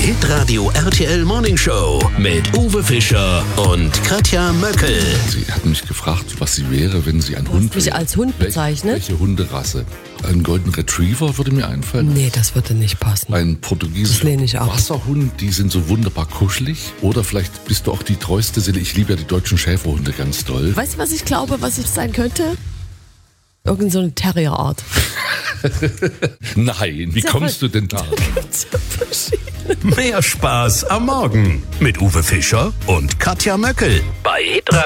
Hitradio RTL Morning Show mit Uwe Fischer und Katja Möckel. Sie hat mich gefragt, was sie wäre, wenn sie ein Hund wäre. Mich als Hund bezeichnet? Welche Hunderasse? Ein Golden Retriever würde mir einfallen. Nee, das würde nicht passen. Ein portugiesischer Das lehne ich ab. Wasserhund, die sind so wunderbar kuschelig. Oder vielleicht bist du auch die treueste Seele. Ich liebe ja die deutschen Schäferhunde ganz doll. Weißt du, was ich glaube, was ich sein könnte? Irgend so eine Terrierart. Nein, wie kommst du denn da? Mehr Spaß am Morgen mit Uwe Fischer und Katja Möckel bei Hitradio.